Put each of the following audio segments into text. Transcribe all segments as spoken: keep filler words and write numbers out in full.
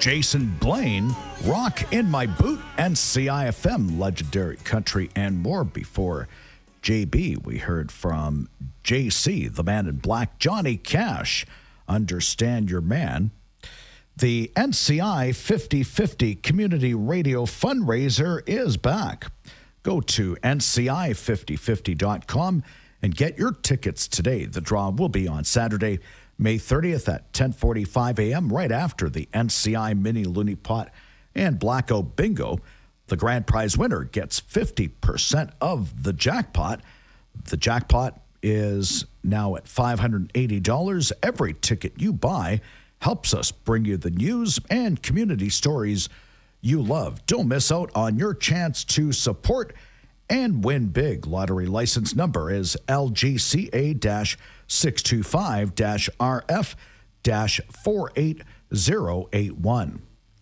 Jason Blaine, Rock in My Boot, and C I F M, Legendary Country, and more. Before J B, we heard from J C, the Man in Black, Johnny Cash, Understand Your Man. The N C I fifty fifty Community Radio Fundraiser is back. Go to N C I fifty fifty dot com and get your tickets today. The draw will be on Saturday, May thirtieth at ten forty-five a.m. right after the N C I Mini Looney Pot and Blackout Bingo. The grand prize winner gets fifty percent of the jackpot. The jackpot is now at five hundred eighty dollars. Every ticket you buy helps us bring you the news and community stories you love. Don't miss out on your chance to support and win big. Lottery license number is L G C A six two five R F four eight zero eight one.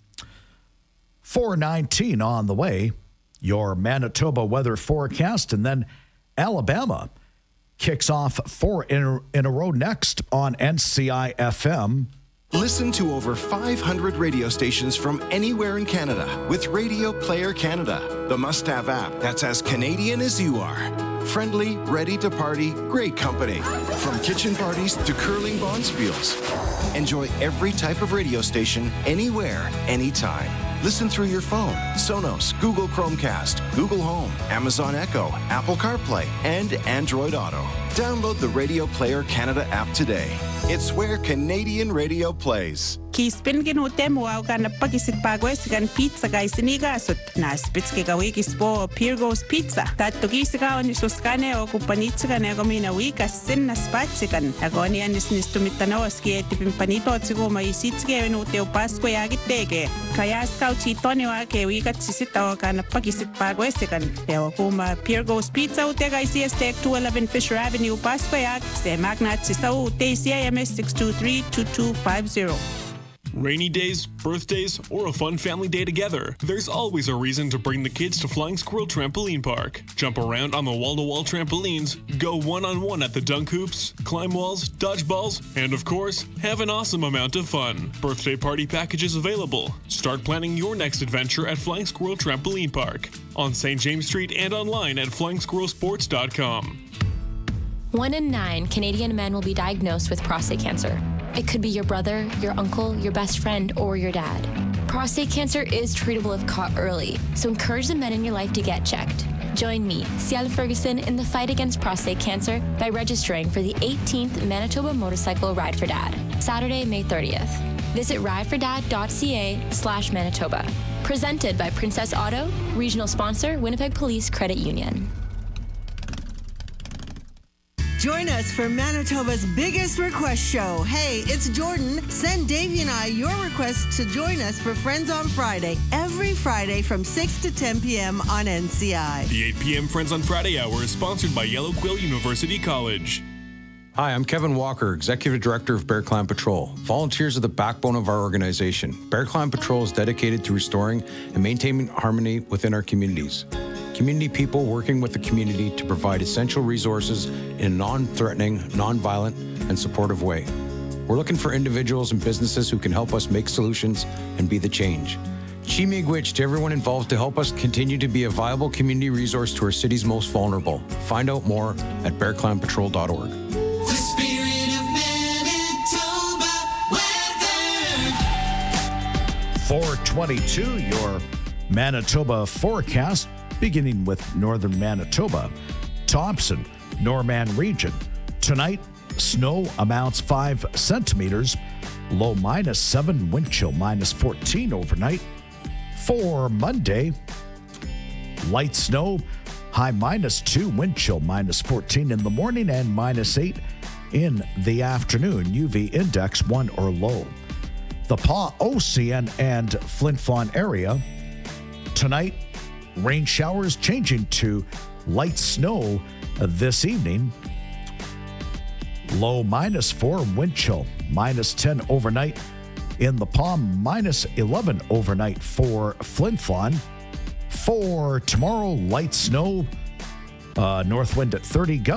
four nineteen on the way. Your Manitoba weather forecast, and then Alabama kicks off four in a, in a row next on N C I F M. Listen to over five hundred radio stations from anywhere in Canada with Radio Player Canada, the must-have app that's as Canadian as you are. Friendly, ready to party, great company. From kitchen parties to curling bonspiels. Enjoy every type of radio station, anywhere, anytime. Listen through your phone, Sonos, Google Chromecast, Google Home, Amazon Echo, Apple CarPlay, and Android Auto. Download the Radio Player Canada app today. It's where Canadian radio plays. Kispin ginutemo au kan pagisit pagwes kan pizza guys sinigasot na spitske gawigis po Pirgos Pizza. Tatto gisika on suskane o kupanitsa kan agomina wika sin na spatsikan. Agoni anis nistumitanoski et pimpanito tsigo maisitske nuteo pasco yagitege. Kaya scout chitone wa ke wika tsisita o kan pagisit pagwes kan. Teo kuma Pirgos Pizza utega is tech two eleven Fisher Avenue Pasco yag se magnat sisau te C I M S six two three two two five zero. Rainy days, birthdays, or a fun family day together, there's always a reason to bring the kids to Flying Squirrel Trampoline Park. Jump around on the wall-to-wall trampolines, go one-on-one at the dunk hoops, climb walls, dodge balls, and of course, have an awesome amount of fun. Birthday party packages available. Start planning your next adventure at Flying Squirrel Trampoline Park on Saint James Street and online at flying squirrel sports dot com. One in nine Canadian men will be diagnosed with prostate cancer. It could be your brother, your uncle, your best friend, or your dad. Prostate cancer is treatable if caught early, so encourage the men in your life to get checked. Join me, Ciel Ferguson, in the fight against prostate cancer by registering for the eighteenth Manitoba Motorcycle Ride for Dad, Saturday, May thirtieth. Visit ridefordad.ca slash Manitoba. Presented by Princess Auto, regional sponsor, Winnipeg Police Credit Union. Join us for Manitoba's biggest request show. Hey, it's Jordan. Send Davey and I your request to join us for Friends on Friday, every Friday from six to ten p.m. on N C I. The eight p.m. Friends on Friday hour is sponsored by Yellow Quill University College. Hi, I'm Kevin Walker, Executive Director of Bear Clan Patrol. Volunteers are the backbone of our organization. Bear Clan Patrol is dedicated to restoring and maintaining harmony within our communities. Community people working with the community to provide essential resources in a non-threatening, non-violent, and supportive way. We're looking for individuals and businesses who can help us make solutions and be the change. Chimigwich to everyone involved to help us continue to be a viable community resource to our city's most vulnerable. Find out more at bear clan patrol dot org. The spirit of Manitoba weather. four twenty-two, your Manitoba forecast, beginning with northern Manitoba, Thompson, Norman region. Tonight, snow amounts five centimeters, low minus seven, wind chill minus fourteen overnight. For Monday, light snow, high minus two, wind chill minus fourteen in the morning and minus eight in the afternoon. U V index one or low. The Pas Ocean and Flin Flon area, tonight, rain showers changing to light snow this evening. Low minus four, wind chill minus ten overnight. In the Palm, minus eleven overnight for Flin Flon. For tomorrow, light snow, uh, north wind at thirty.